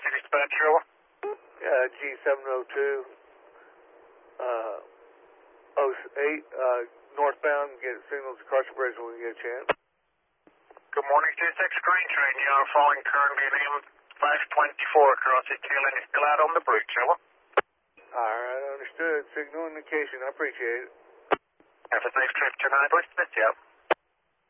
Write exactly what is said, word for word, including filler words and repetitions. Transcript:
Domestic dispatch, over. Uh, G seven oh two, uh, oh eight, uh, northbound, get signals across the bridge when we get a chance. Good morning, two six Green Train. You are following currently an M five twenty-four across the tail end. Is still out on the bridge, over. Alright, understood. Signal indication. I appreciate it. Have a safe trip tonight. Let's miss you.